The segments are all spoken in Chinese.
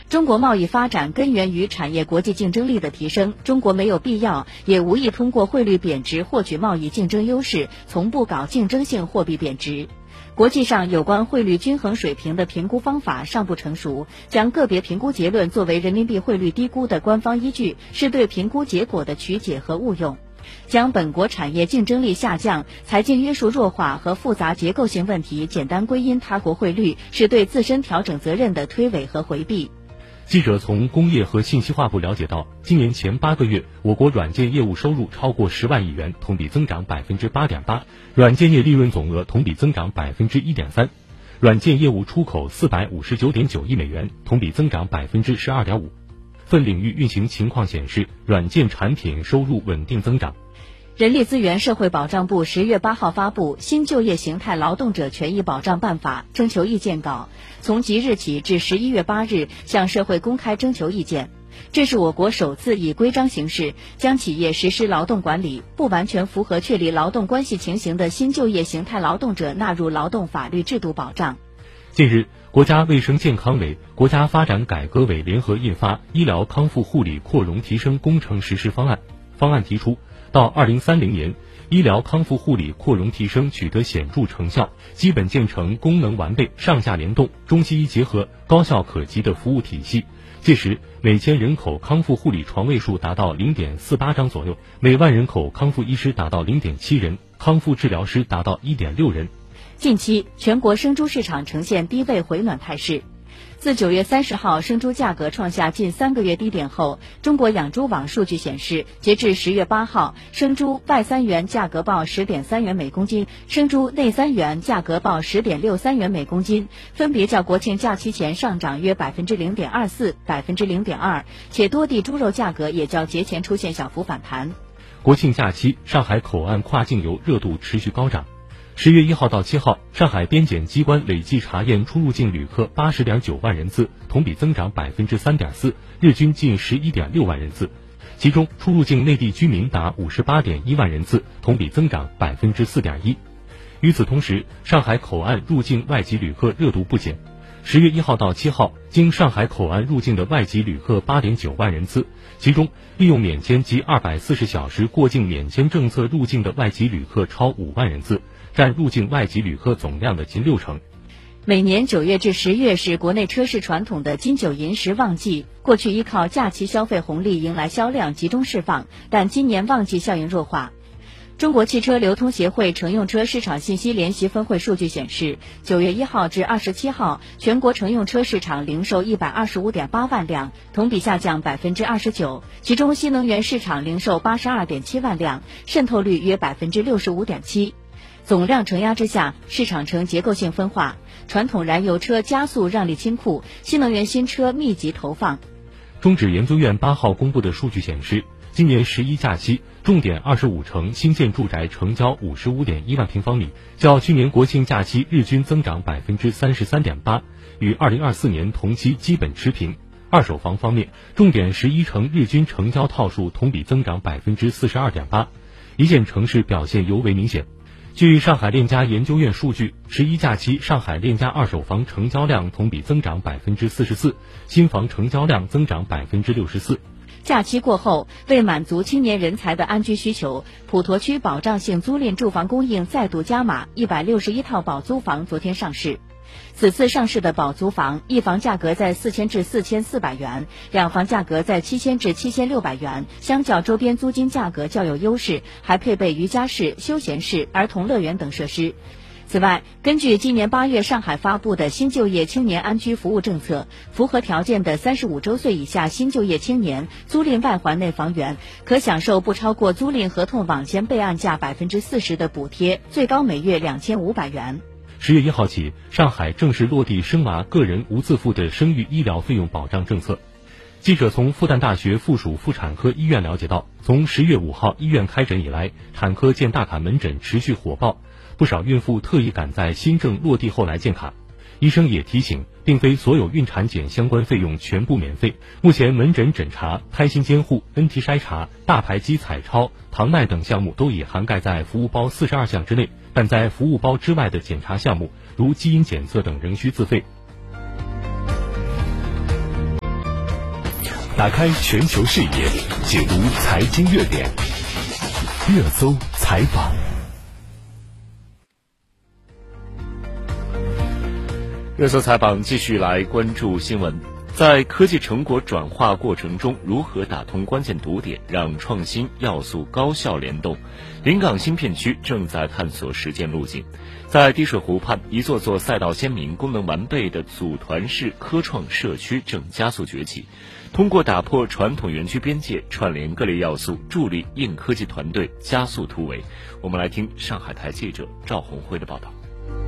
中国贸易发展根源于产业国际竞争力的提升，中国没有必要也无意通过汇率贬值获取贸易竞争优势，从不搞竞争性货币贬值。国际上有关汇率均衡水平的评估方法尚不成熟，将个别评估结论作为人民币汇率低估的官方依据，是对评估结果的曲解和误用。将本国产业竞争力下降、财经约束弱化和复杂结构性问题简单归因他国汇率，是对自身调整责任的推诿和回避。 记者从工业和信息化部了解到，今年前8个月，我国软件业务收入超过10万亿元，同比增长 8.8%， 软件业利润总额同比增长 1.3%， 软件业务出口 459.9 亿美元，同比增长 12.5%。分领域运行情况显示，软件产品收入稳定增长。 人力资源社会保障部10月8号发布《新就业形态劳动者权益保障办法》征求意见稿，从即日起至11月8日向社会公开征求意见。这是我国首次以规章形式将企业实施劳动管理不完全符合确立劳动关系情形的新就业形态劳动者纳入劳动法律制度保障。 近日，国家卫生健康委、国家发展改革委联合印发《医疗康复护理扩容提升工程实施方案》。方案提出，到2030年，医疗康复护理扩容提升取得显著成效，基本建成功能完备、上下联动、中西医结合、高效可及的服务体系。届时，每千人口康复护理床位数达到 0.48 张左右，每万人口康复医师达到 0.7 人，康复治疗师达到 1.6 人。 近期，全国生猪市场呈现低位回暖态势。自9月30号生猪价格创下近3个月低点后，中国养猪网数据显示，截至10月8号，生猪外3元价格报 10.3 元每公斤，生猪内3元价格报 10.63 元每公斤，分别较国庆假期前上涨约 0.24%、0.2%， 且多地猪肉价格也较节前出现小幅反弹。 国庆假期，上海口岸跨境游热度持续高涨。10月1号到7号，上海边检机关累计查验出入境旅客 80.9 万人次，同比增长 3.4%， 日均近 11.6 万人次。其中，出入境内地居民达 58.1 万人次，同比增长 4.1%。与此同时，上海口岸入境外籍旅客热度不减。10月1号到7号，经上海口岸入境的外籍旅客 8.9 万人次，其中利用免签及240小时过境免签政策入境的外籍旅客超5万人次，占入境外籍旅客总量的近60%。 每年9月至10月是国内车市传统的金九银十旺季，过去依靠假期消费红利迎来销量集中释放，但今年旺季效应弱化。中国汽车流通协会乘用车市场信息联席分会数据显示，9月1号至27号，全国乘用车市场零售125.8万辆，同比下降 29%， 其中新能源市场零售 82.7 万辆，渗透率约 65.7%。总量承压之下，市场呈结构性分化，传统燃油车加速让利清库，新能源新车密集投放。 中指研究院8号公布的数据显示，今年11假期，重点25城新建住宅成交 55.1 万平方米，较去年国庆假期日均增长 33.8%， 与2024年同期基本持平。二手房方面，重点11城日均成交套数同比增长 42.8%， 一线城市表现尤为明显。据上海链家研究院数据，11假期上海链家二手房成交量同比增长 44%， 新房成交量增长 64%。 假期过后，为满足青年人才的安居需求，普陀区保障性租赁住房供应再度加码，161套保租房昨天上市。此次上市的保租房，一房价格在4000至4400元，两房价格在7000至7600元，相较周边租金价格较有优势，还配备瑜伽室、休闲室、儿童乐园等设施。此外，根据今年8月上海发布的新就业青年安居服务政策，符合条件的35周岁以下新就业青年租赁外环内房源，可享受不超过租赁合同网签备案价 40% 的补贴，最高每月2500元。 10月1号起，上海正式落地生娃个人无自付的生育医疗费用保障政策。记者从复旦大学附属妇产科医院了解到，从10月5号医院开诊以来，产科建大卡门诊持续火爆，不少孕妇特意赶在新政落地后来建卡。医生也提醒，并非所有孕产检相关费用全部免费。目前门诊诊查、胎心监护、NT 筛查、大排畸彩超、糖耐等项目都已涵盖在服务包42项之内，但在服务包之外的检查项目，如基因检测等仍需自费。 打开全球视野，解读财经热点，热搜采访。 热搜采访继续来关注新闻。在科技成果转化过程中，如何打通关键堵点，让创新要素高效联动？临港新片区正在探索实践路径。在滴水湖畔，一座座赛道鲜明、功能完备的组团式科创社区正加速崛起。通过打破传统园区边界，串联各类要素，助力硬科技团队加速突围。我们来听上海台记者赵红辉的报道。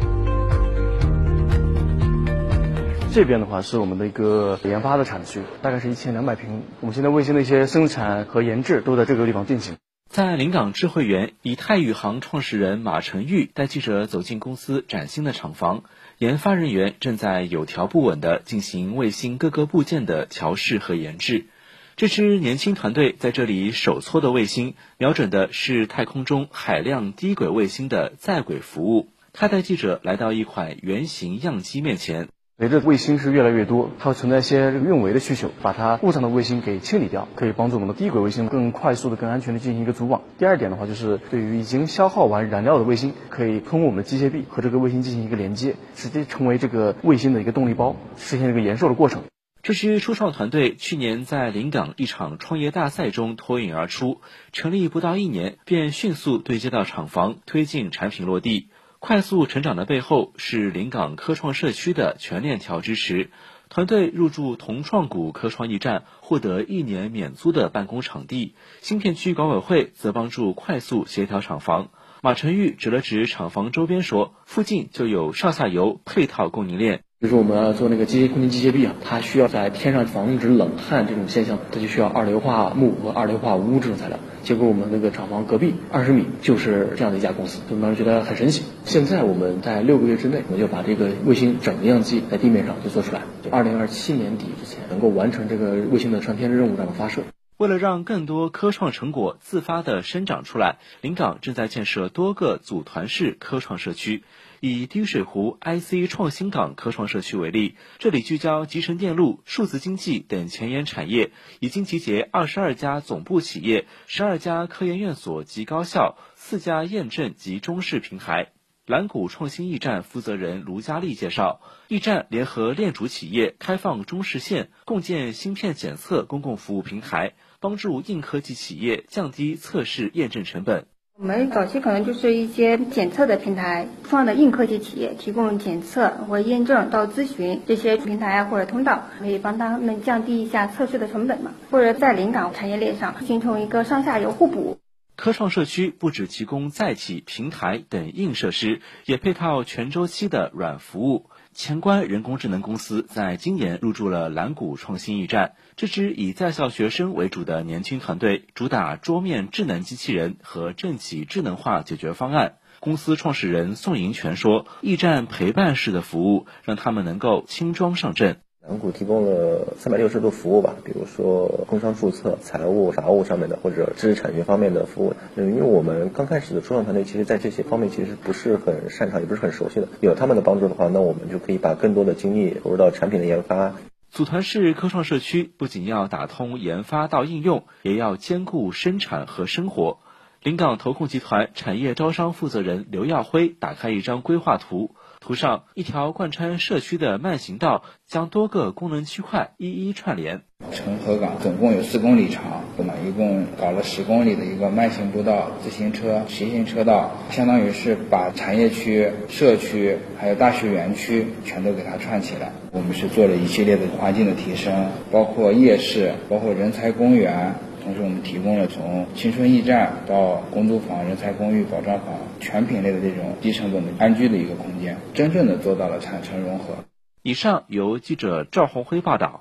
这边的话是我们的一个研发的产区，大概是1200平。我们现在卫星的一些生产和研制都在这个地方进行。 在临港智慧园，以泰宇航创始人马成玉带记者走进公司崭新的厂房，研发人员正在有条不紊地进行卫星各个部件的调试和研制。这支年轻团队在这里首撮的卫星，瞄准的是太空中海量低轨卫星的在轨服务。他带记者来到一款原型样机面前。 随着卫星是越来越多，它会存在一些运维的需求，把它路上的卫星给清理掉，可以帮助我们的低轨卫星更快速的、更安全的进行一个组网。第二点的话，就是对于已经消耗完燃料的卫星，可以通过我们的机械臂和这个卫星进行一个连接，直接成为这个卫星的一个动力包，实现一个延寿的过程。 这支初创团队去年在临港一场创业大赛中脱颖而出，成立不到1年，便迅速对接到厂房，推进产品落地。快速成长的背后是临港科创社区的全链条支持。团队入驻同创谷科创驿站，获得1年免租的办公场地。新片区管委会则帮助快速协调厂房。马成玉指了指厂房周边说，附近就有上下游配套供应链。 比如说我们要做那个空气机械臂它需要在天上防止冷汗这种现象，它就需要二硫化钼和二硫化钨这种材料。结果我们那个厂房隔壁20米就是这样的一家公司，我们当时觉得很神奇。现在我们在6个月之内，我们就把这个卫星整个样机在地面上就做出来，就2027年底之前能够完成这个卫星的上天任务上的发射。 为了让更多科创成果自发地生长出来，临港正在建设多个组团式科创社区。以滴水湖 IC 创新港科创社区为例，这里聚焦集成电路、数字经济等前沿产业，已经集结22家总部企业、12家科研院所及高校、4家验证及中试平台。蓝谷创新驿站负责人卢佳丽介绍，驿站联合链主企业开放中试线，共建芯片检测公共服务平台，帮助硬科技企业降低测试验证成本。 我们早期可能就是一些检测的平台，创的硬科技企业提供检测或验证到咨询这些平台或者通道，可以帮他们降低一下测试的成本嘛，或者在临港产业链上形成一个上下游互补。 科创社区不只提供载体、平台等硬设施，也配套全周期的软服务。前观人工智能公司在今年入驻了蓝谷创新驿站，这支以在校学生为主的年轻团队，主打桌面智能机器人和政企智能化解决方案。公司创始人宋银泉说，驿站陪伴式的服务让他们能够轻装上阵。 蓝谷提供了360度服务吧，比如说工商注册、财务、法务上面的，或者知识产权方面的服务。因为我们刚开始的初创团队，其实在这些方面其实不是很擅长，也不是很熟悉的。有他们的帮助的话，那我们就可以把更多的精力投入到产品的研发。 组团式科创社区不仅要打通研发到应用，也要兼顾生产和生活。临港投控集团产业招商负责人刘耀辉打开一张规划图，图上一条贯穿社区的慢行道将多个功能区块一一串联。 城河港总共有4公里长，我们一共搞了10公里的一个慢行步道、自行车、骑行车道，相当于是把产业区、社区还有大学园区全都给它串起来。我们是做了一系列的环境的提升，包括夜市，包括人才公园。同时我们提供了从青春驿站到公租房、人才公寓、保障房全品类的这种低成本的安居的一个空间，真正的做到了产城融合。 以上由记者赵红辉报道。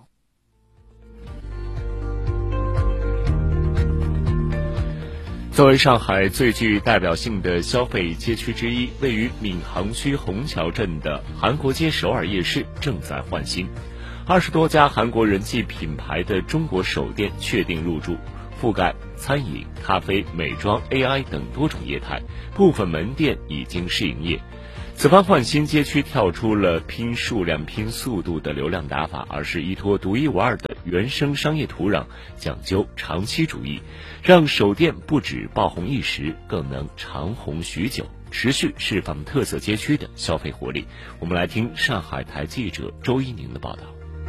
作为上海最具代表性的消费街区之一，位于闵行区虹桥镇的韩国街首尔夜市正在换新。20多家韩国人气品牌的中国首店确定入驻，覆盖餐饮、咖啡、美妆、AI 等多种业态，部分门店已经试营业。此番换新街区跳出了拼数量拼速度的流量打法，而是依托独一无二的原生商业土壤，讲究长期主义，让手电不止爆红一时，更能长红许久，持续释放特色街区的消费活力。我们来听上海台记者周一宁的报道。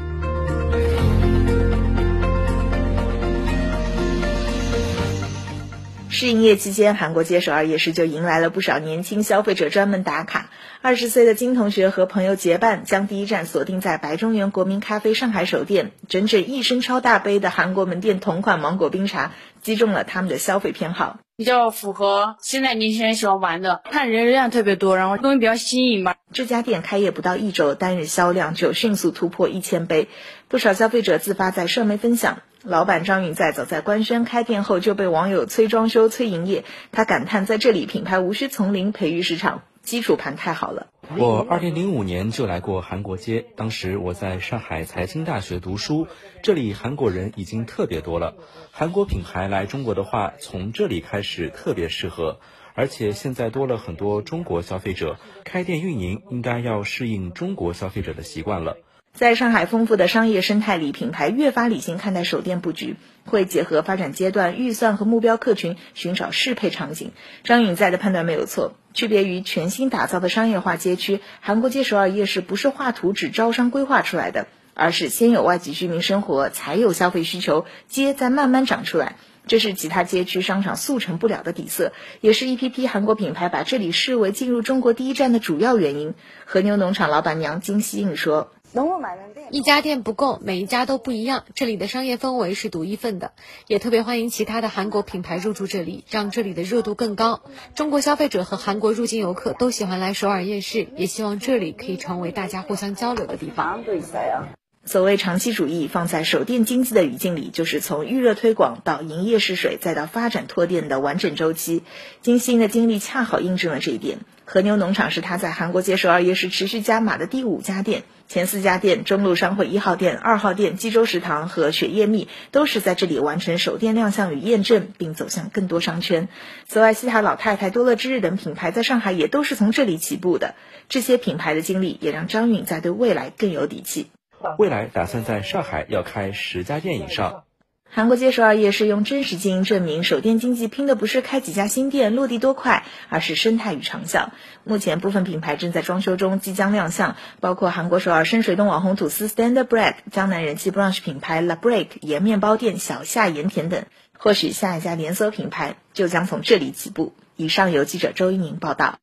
试营业期间，韩国街首尔夜市就迎来了不少年轻消费者专门打卡。20岁的金同学和朋友结伴，将第一站锁定在白中原国民咖啡上海首店，整整1升超大杯的韩国门店同款芒果冰茶，击中了他们的消费偏好。 比较符合现在年轻人喜欢玩的，看人量特别多，然后东西比较新颖吧。 这家店开业不到1周，单日销量就迅速突破1000杯，不少消费者自发在社媒分享。老板张允在早在官宣开店后就被网友催装修催营业，他感叹在这里品牌无需从零培育市场，基础盘太好了。 我2005年就来过韩国街，当时我在上海财经大学读书，这里韩国人已经特别多了，韩国品牌来中国的话，从这里开始特别适合，而且现在多了很多中国消费者，开店运营应该要适应中国消费者的习惯了。 在上海丰富的商业生态里，品牌越发理性看待手店布局，会结合发展阶段、预算和目标客群，寻找适配场景。张允在的判断没有错，区别于全新打造的商业化街区，韩国街首尔夜市不是画图纸招商规划出来的，而是先有外籍居民生活，才有消费需求，街再慢慢长出来。这是其他街区商场速成不了的底色，也是一批批韩国品牌把这里视为进入中国第一站的主要原因。和牛农场老板娘金希应说， 一家店不够，每一家都不一样，这里的商业氛围是独一份的，也特别欢迎其他的韩国品牌入驻这里，让这里的热度更高。中国消费者和韩国入境游客都喜欢来首尔夜市，也希望这里可以成为大家互相交流的地方。 所谓长期主义，放在手店经济的语境里，就是从预热推广到营业试水，再到发展拓店的完整周期。金星的经历恰好印证了这一点。和牛农场是他在韩国街首尔夜市持续加码的第5家店，前4家店中路商会1号店、2号店、济州食堂和雪叶蜜都是在这里完成手店亮相与验证，并走向更多商圈。此外，西塔老太太、多乐之日等品牌在上海也都是从这里起步的。这些品牌的经历也让张允在对未来更有底气。 未来打算在上海要开10家店以上。 韩国街首尔夜市用真实经营证明，手店经济拼的不是开几家新店落地多快，而是生态与长效。目前部分品牌正在装修中，即将亮相，包括韩国首尔深水洞网红吐司 Standard Bread、江南人气 brunch 品牌 La Break、盐面包店小夏盐甜等。或许下一家连锁品牌就将从这里起步。以上由记者周一宁报道。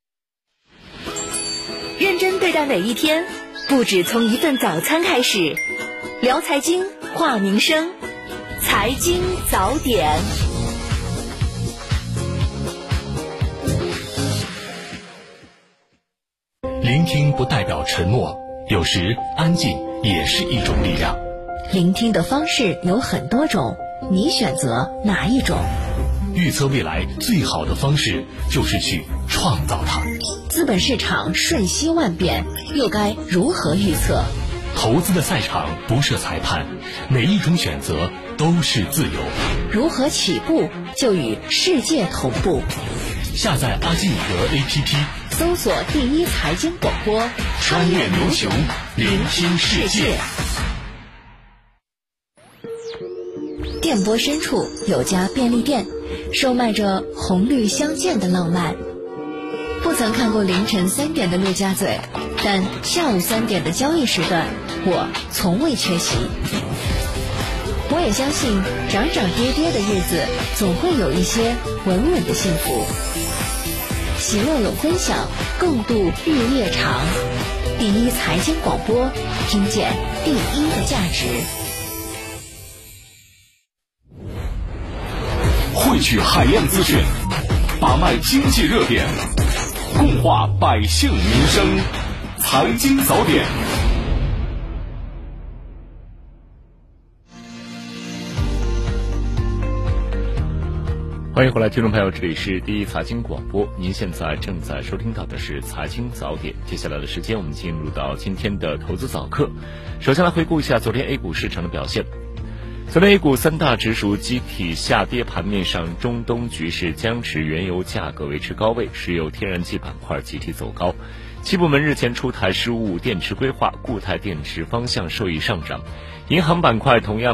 认真对待每一天，不止从一份早餐开始，聊财经，话民生，财经早点。 聆听不代表沉默，有时安静也是一种力量。 聆听的方式有很多种，你选择哪一种？ 预测未来最好的方式就是去创造它。 资本市场瞬息万变，又该如何预测？ 投资的赛场不设裁判，每一种选择都是自由。 如何起步就与世界同步？ 下载阿基米德 APP， 搜索第一财经广播， 穿越牛熊，聆听世界。 电波深处有家便利店，售卖着红绿相间的浪漫。不曾看过凌晨3点的陆家嘴，但下午3点的交易时段，我从未缺席。我也相信涨涨跌跌的日子，总会有一些稳稳的幸福。喜乐有分享，共度日夜长。第一财经广播，听见第一的价值。 汇聚海量资讯，把脉经济热点，共话百姓民生，财经早点。 欢迎回来，听众朋友，这里是第一财经广播，您现在正在收听到的是财经早点。接下来的时间，我们进入到今天的投资早课。首先来回顾一下昨天 A 股市场的表现。昨天 A 股3大指数集体下跌，盘面上中东局势僵持，原油价格维持高位，石油天然气板块集体走高。七部门日前出台15电池规划，固态电池方向受益上涨。银行板块同样